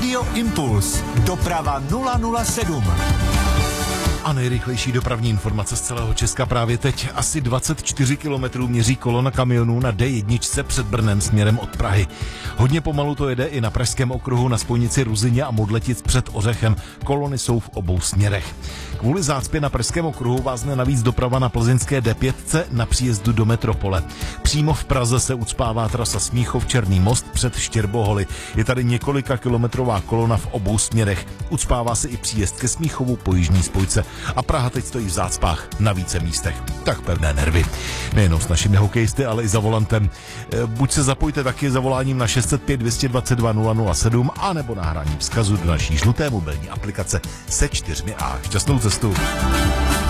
Radio Impuls. Doprava 007. A nejrychlejší dopravní informace z celého Česka právě teď. Asi 24 kilometrů měří kolona kamionů na D1 před Brnem směrem od Prahy. Hodně pomalu to jede i na Pražském okruhu na spojnici Ruzyně a Modletic před Ořechem. Kolony jsou v obou směrech. Kvůli zácpě na Pražském okruhu vázne navíc doprava na plzeňské D5 na příjezdu do metropole. Přímo v Praze se ucpává trasa Smíchov Černý most před Štěrboholy. Je tady několika kilometrová kolona v obou směrech. Ucpává se i příjezd ke Smíchovu po jižní spojce. A Praha teď stojí v zácpách na více místech. Tak pevné nervy. Nejenom s našimi hokejisty, ale i za volantem. Buď se zapojte taky zavoláním na 605 222 007 a nebo nahráním vzkazu do naší žluté mobilní aplikace se 4A. Šťastnou cestu.